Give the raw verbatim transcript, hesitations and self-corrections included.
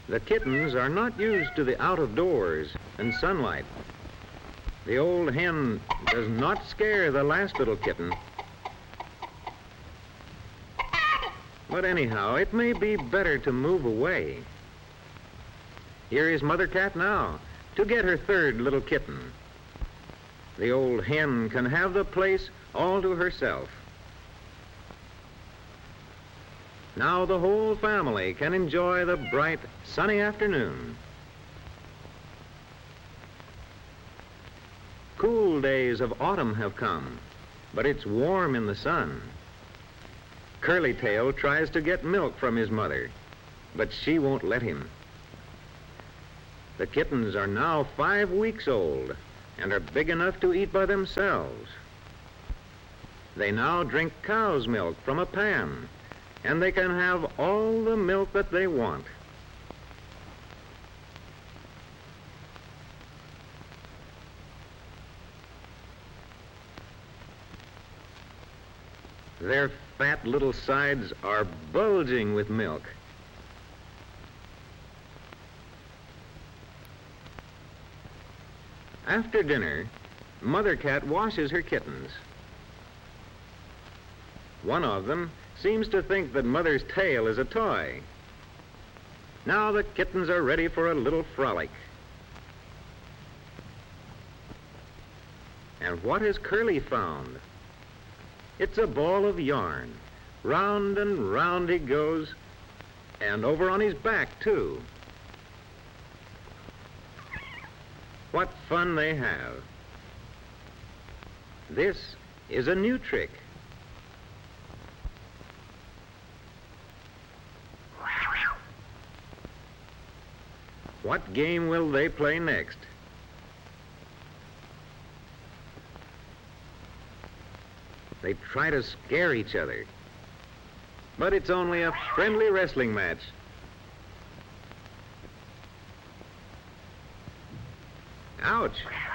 The kittens are not used to the out of doors and sunlight. The old hen does not scare the last little kitten. But anyhow, it may be better to move away. Here is Mother Cat now to get her third little kitten. The old hen can have the place all to herself. Now the whole family can enjoy the bright, sunny afternoon. Cool days of autumn have come, but it's warm in the sun. Curly-tail tries to get milk from his mother, but she won't let him. The kittens are now five weeks old and are big enough to eat by themselves. They now drink cow's milk from a pan, and they can have all the milk that they want. Their fat little sides are bulging with milk. After dinner, Mother Cat washes her kittens. One of them seems to think that Mother's tail is a toy. Now the kittens are ready for a little frolic. And what has Curly found? It's a ball of yarn. Round and round he goes, and over on his back, too. What fun they have. This is a new trick. What game will they play next? They try to scare each other. But it's only a friendly wrestling match. Ouch!